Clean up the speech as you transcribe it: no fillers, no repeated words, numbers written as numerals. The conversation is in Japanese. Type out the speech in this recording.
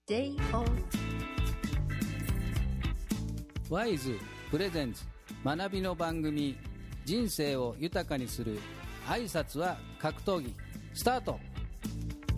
J-POD ワイズプレゼンツ学びの番組、人生を豊かにする挨拶は格闘技、スタート。